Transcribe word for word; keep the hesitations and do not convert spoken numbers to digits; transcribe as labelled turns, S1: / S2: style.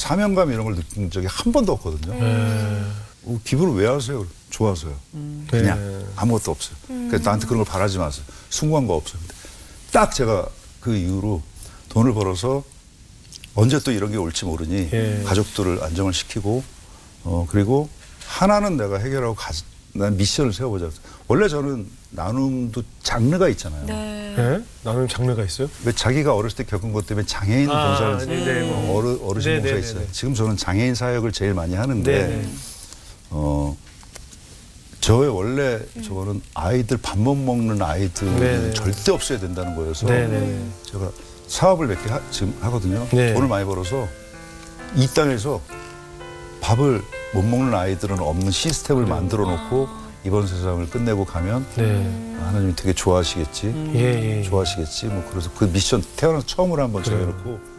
S1: 사명감 이런 걸 느낀 적이 한 번도 없거든요.
S2: 네.
S1: 어, 기부를 왜 하세요? 좋아서요.
S2: 음.
S1: 그냥
S2: 네.
S1: 아무것도 없어요. 그래서 나한테 그런 걸 바라지 마세요. 숭고한 거 없어요. 근데 딱 제가 그 이후로 돈을 벌어서 언제 또 이런 게 올지 모르니
S2: 예.
S1: 가족들을 안정을 시키고 어 그리고 하나는 내가 해결하고 가, 난 미션을 세워보자. 원래 저는 나눔도 장르가 있잖아요.
S3: 네.
S2: 네? 나눔 장르가 있어요?
S1: 왜 자기가 어렸을 때 겪은 것 때문에 장애인
S2: 아,
S1: 봉사를
S2: 네네, 뭐.
S1: 어르, 어르신
S2: 네네네네.
S1: 봉사 있어요. 지금 저는 장애인 사역을 제일 많이 하는데
S2: 네네.
S1: 어 저의 원래 저거는 아이들 밥 못 먹는 아이들은
S2: 네네.
S1: 절대 없어야 된다는 거여서
S2: 네네.
S1: 제가 사업을 몇 개 지금 하거든요.
S2: 네.
S1: 돈을 많이 벌어서 이 땅에서 밥을 못 먹는 아이들은 없는 시스템을 만들어 놓고 이번 세상을 끝내고 가면
S2: 네.
S1: 하나님이 되게 좋아하시겠지.
S2: 예, 예.
S1: 좋아하시겠지. 뭐 그래서 그 미션 태어나서 처음으로 한번 정해놓고